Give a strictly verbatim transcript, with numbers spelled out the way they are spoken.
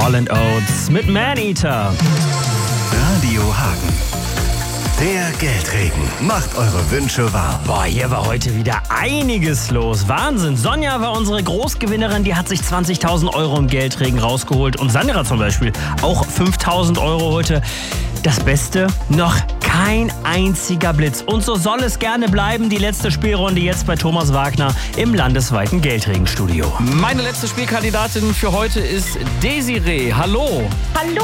Hall and Oates mit Maneater. Radio Hagen. Der Geldregen macht eure Wünsche wahr. Boah, hier war heute wieder einiges los. Wahnsinn. Sonja war unsere Großgewinnerin, die hat sich zwanzigtausend Euro im Geldregen rausgeholt. Und Sandra zum Beispiel auch fünftausend Euro heute. Das Beste, noch kein einziger Blitz. Und so soll es gerne bleiben. Die letzte Spielrunde jetzt bei Thomas Wagner im landesweiten Geldregenstudio. Meine letzte Spielkandidatin für heute ist Desiree. Hallo. Hallo.